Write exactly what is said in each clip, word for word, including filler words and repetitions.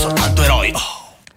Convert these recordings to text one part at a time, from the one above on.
soltanto eroi. Oh.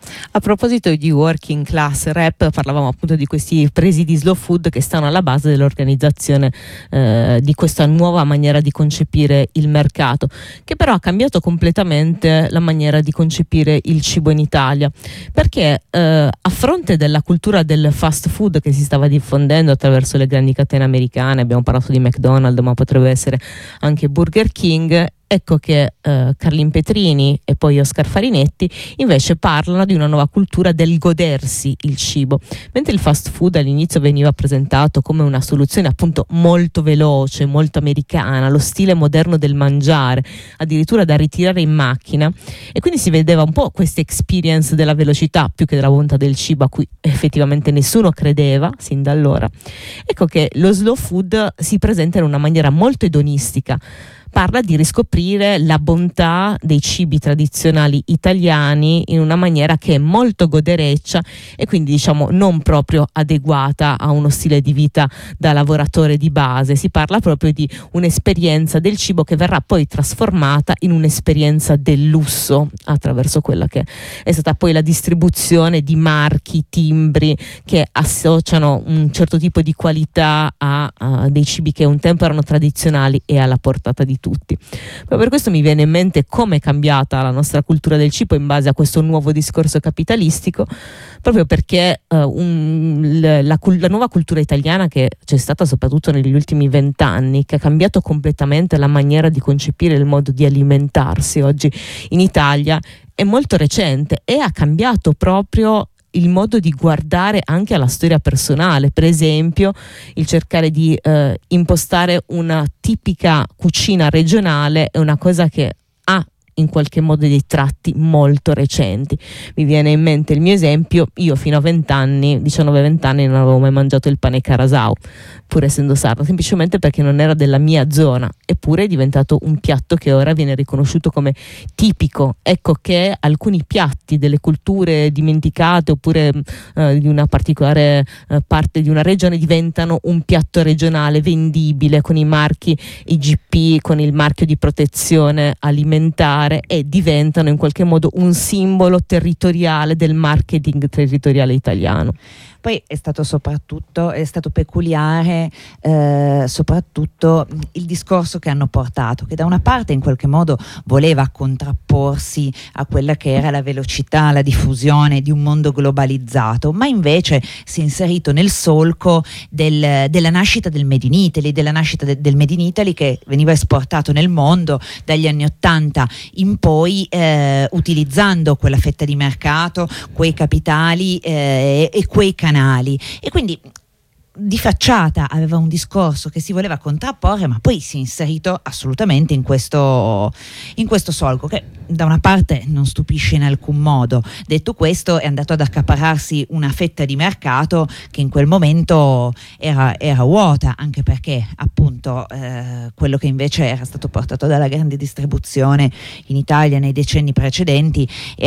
A proposito di working class rap, parlavamo appunto di questi presidi slow food che stanno alla base dell'organizzazione eh, di questa nuova maniera di concepire il mercato, che però ha cambiato completamente la maniera di concepire il cibo in Italia, perché eh, a fronte della cultura del fast food che si stava diffondendo attraverso le grandi catene americane, abbiamo parlato di McDonald's, ma potrebbe essere anche Burger King, ecco che eh, Carlin Petrini e poi Oscar Farinetti invece parlano di una nuova cultura del godersi il cibo. Mentre il fast food all'inizio veniva presentato come una soluzione appunto molto veloce, molto americana, lo stile moderno del mangiare, addirittura da ritirare in macchina, e quindi si vedeva un po' questa experience della velocità più che della bontà del cibo, a cui effettivamente nessuno credeva sin da allora. Ecco che lo slow food si presenta in una maniera molto edonistica. Parla di riscoprire la bontà dei cibi tradizionali italiani in una maniera che è molto godereccia e quindi diciamo non proprio adeguata a uno stile di vita da lavoratore di base. Si parla proprio di un'esperienza del cibo che verrà poi trasformata in un'esperienza del lusso attraverso quella che è stata poi la distribuzione di marchi, timbri che associano un certo tipo di qualità a, a dei cibi che un tempo erano tradizionali e alla portata di tutti. Ma per questo mi viene in mente come è cambiata la nostra cultura del cibo in base a questo nuovo discorso capitalistico, proprio perché uh, un, la, la, la nuova cultura italiana che c'è stata soprattutto negli ultimi vent'anni, che ha cambiato completamente la maniera di concepire il modo di alimentarsi oggi in Italia, è molto recente e ha cambiato proprio il modo di guardare anche alla storia personale. Per esempio il cercare di eh, impostare una tipica cucina regionale è una cosa che ha in qualche modo dei tratti molto recenti. Mi viene in mente il mio esempio: io fino a vent'anni, diciannove venti anni, non avevo mai mangiato il pane carasau, pur essendo sardo, semplicemente perché non era della mia zona, eppure è diventato un piatto che ora viene riconosciuto come tipico. Ecco che alcuni piatti delle culture dimenticate oppure eh, di una particolare eh, parte di una regione diventano un piatto regionale vendibile con i marchi I G P, con il marchio di protezione alimentare, e diventano in qualche modo un simbolo territoriale del marketing territoriale italiano. Poi è stato soprattutto, è stato peculiare eh, soprattutto il discorso che hanno portato, che da una parte in qualche modo voleva contrapporsi a quella che era la velocità, la diffusione di un mondo globalizzato, ma invece si è inserito nel solco del, della nascita del Made in Italy, della nascita de, del Made in Italy che veniva esportato nel mondo dagli anni Ottanta in poi, eh, utilizzando quella fetta di mercato, quei capitali eh, e quei canali. E quindi di facciata aveva un discorso che si voleva contrapporre, ma poi si è inserito assolutamente in questo, in questo solco, che da una parte non stupisce in alcun modo. Detto questo, è andato ad accaparrarsi una fetta di mercato che in quel momento era, era vuota, anche perché appunto eh, quello che invece era stato portato dalla grande distribuzione in Italia nei decenni precedenti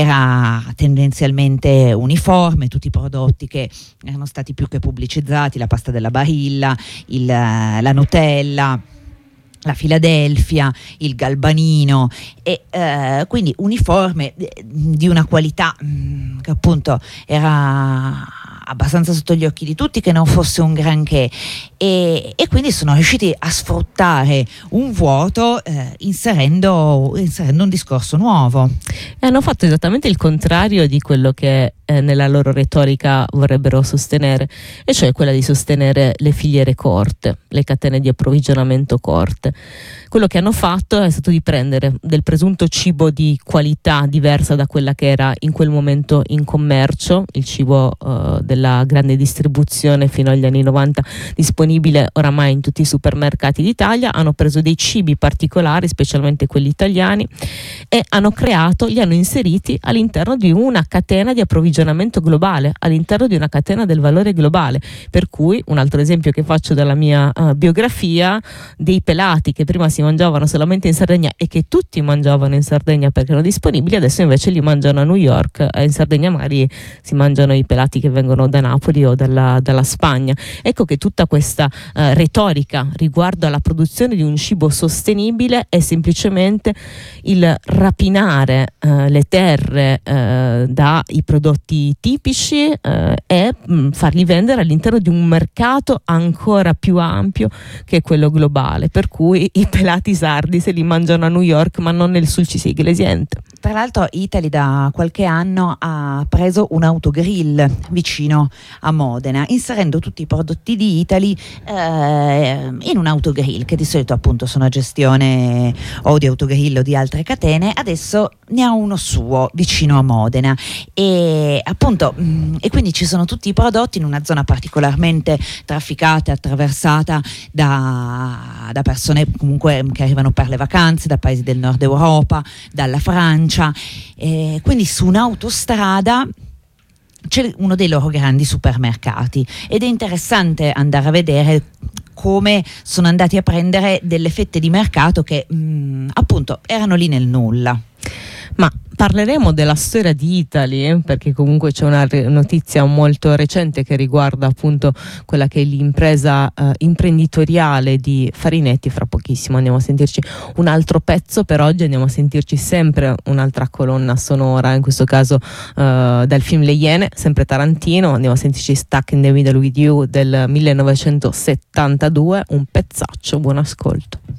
era tendenzialmente uniforme, tutti i prodotti che erano stati più che pubblicizzati, la pasta della Barilla, il, la Nutella, la Philadelphia, il Galbanino, e eh, quindi uniforme di una qualità mh, che appunto era abbastanza sotto gli occhi di tutti, che non fosse un granché, e, e quindi sono riusciti a sfruttare un vuoto eh, inserendo, inserendo un discorso nuovo. E hanno fatto esattamente il contrario di quello che eh, nella loro retorica vorrebbero sostenere, e cioè quella di sostenere le filiere corte, le catene di approvvigionamento corte. Quello che hanno fatto è stato di prendere del presunto cibo di qualità diversa da quella che era in quel momento in commercio, il cibo uh, della grande distribuzione fino agli anni novanta disponibile oramai in tutti i supermercati d'Italia. Hanno preso dei cibi particolari, specialmente quelli italiani, e hanno creato, li hanno inseriti all'interno di una catena di approvvigionamento approvvigionamento globale all'interno di una catena del valore globale, per cui un altro esempio che faccio dalla mia uh, biografia, dei pelati che prima si mangiavano solamente in Sardegna e che tutti mangiavano in Sardegna perché erano disponibili, adesso invece li mangiano a New York, e in Sardegna magari si mangiano i pelati che vengono da Napoli o dalla, dalla Spagna. Ecco che tutta questa uh, retorica riguardo alla produzione di un cibo sostenibile è semplicemente il rapinare uh, le terre uh, dai prodotti tipici uh, e mh, farli vendere all'interno di un mercato ancora più ampio che è quello globale, per cui i pelati sardi se li mangiano a New York ma non nel Sulcis Iglesiente. Tra l'altro Eataly da qualche anno ha preso un autogrill vicino a Modena, inserendo tutti i prodotti di Eataly eh, in un autogrill, che di solito appunto sono a gestione o di Autogrill o di altre catene. Adesso ne ha uno suo vicino a Modena e appunto mh, e quindi ci sono tutti i prodotti in una zona particolarmente trafficata, attraversata da, da persone comunque che arrivano per le vacanze da paesi del nord Europa, dalla Francia. Eh, quindi su un'autostrada c'è uno dei loro grandi supermercati ed è interessante andare a vedere come sono andati a prendere delle fette di mercato che mh, appunto erano lì nel nulla. Ma parleremo della storia di Eataly, perché comunque c'è una re- notizia molto recente che riguarda appunto quella che è l'impresa eh, imprenditoriale di Farinetti. Fra pochissimo andiamo a sentirci un altro pezzo, per oggi andiamo a sentirci sempre un'altra colonna sonora, in questo caso eh, dal film Le Iene, sempre Tarantino. Andiamo a sentirci Stuck in the Middle with You del millenovecentosettantadue, un pezzaccio. Buon ascolto.